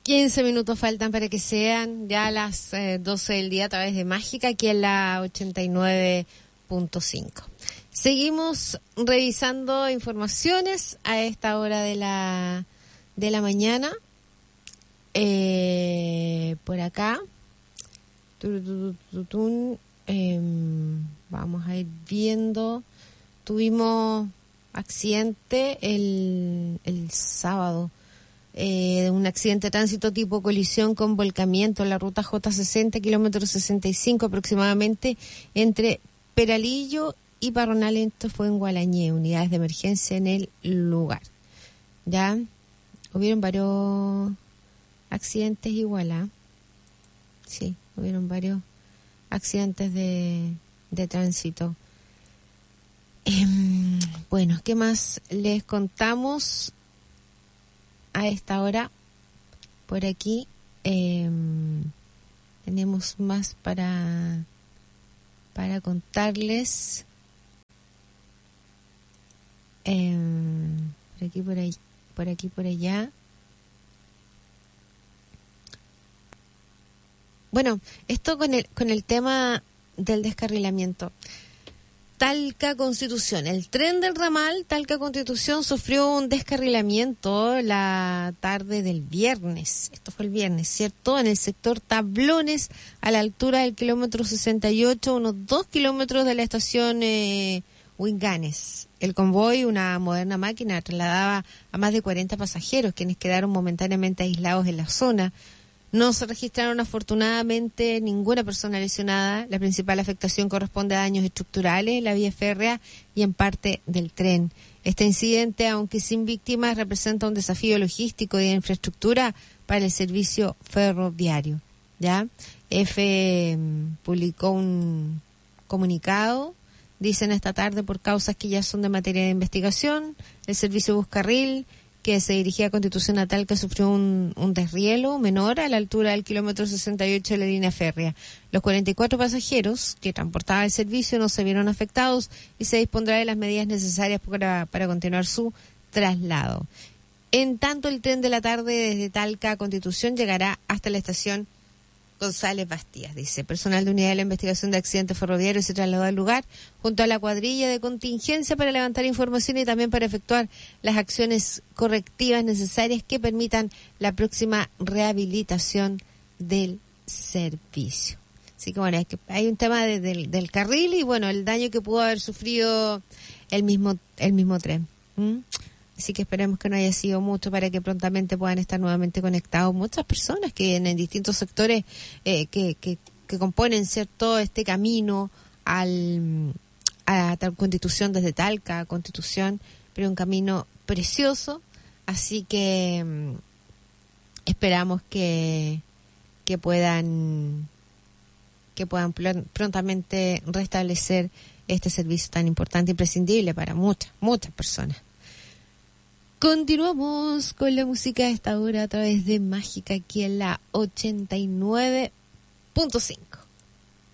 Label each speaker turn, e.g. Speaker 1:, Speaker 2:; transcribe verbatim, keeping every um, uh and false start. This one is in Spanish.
Speaker 1: quince minutos faltan para que sean ya las eh, doce del día a través de Mágica, aquí en la ochenta y nueve punto cinco. Seguimos revisando informaciones a esta hora de la, de la mañana. Eh, por acá. Eh, vamos a ir viendo. Tuvimos accidente el, el sábado. Eh, un accidente de tránsito tipo colisión con volcamiento en la ruta J sesenta, kilómetro sesenta y cinco aproximadamente, entre Peralillo y Parronal. Esto fue en Gualañé, unidades de emergencia en el lugar. Ya hubieron varios accidentes igual, ¿ah? Sí, hubieron varios accidentes de, de tránsito. Eh, bueno, ¿qué más les contamos a esta hora? Por aquí eh, tenemos más para, para contarles. Eh, por aquí, por ahí, por aquí, por allá. Bueno, esto con el con el tema del descarrilamiento. Talca Constitución, el tren del ramal Talca Constitución sufrió un descarrilamiento la tarde del viernes. Esto fue el viernes, ¿cierto? En el sector Tablones, a la altura del kilómetro sesenta y ocho, unos dos kilómetros de la estación eh, Huinganes. El convoy, una moderna máquina, trasladaba a más de cuarenta pasajeros, quienes quedaron momentáneamente aislados en la zona. No se registraron afortunadamente ninguna persona lesionada. La principal afectación corresponde a daños estructurales en la vía férrea y en parte del tren. Este incidente, aunque sin víctimas, representa un desafío logístico y de infraestructura para el servicio ferroviario. ¿Ya? F publicó un comunicado. Dicen esta tarde, por causas que ya son de materia de investigación, el servicio Buscarril, que se dirigía a Constitución a Talca, sufrió un, un desrielo menor a la altura del kilómetro sesenta y ocho de la línea férrea. Los cuarenta y cuatro pasajeros que transportaba el servicio no se vieron afectados y se dispondrá de las medidas necesarias para, para continuar su traslado. En tanto, el tren de la tarde desde Talca a Constitución llegará hasta la estación González Bastías, dice. Personal de Unidad de la Investigación de Accidentes Ferroviarios se trasladó al lugar junto a la cuadrilla de contingencia para levantar información y también para efectuar las acciones correctivas necesarias que permitan la próxima rehabilitación del servicio. Así que bueno, es que hay un tema de, de, del carril y bueno, el daño que pudo haber sufrido el mismo, el mismo tren. ¿Mm? Así que esperemos que no haya sido mucho para que prontamente puedan estar nuevamente conectados muchas personas que en, en distintos sectores eh, que, que, que componen cierto este camino al a tal Constitución desde Talca a Constitución, pero un camino precioso. Así que um, esperamos que que puedan que puedan pl- prontamente restablecer este servicio tan importante y imprescindible para muchas muchas personas. Continuamos con la música a esta hora a través de Mágica aquí en la ochenta y nueve punto cinco.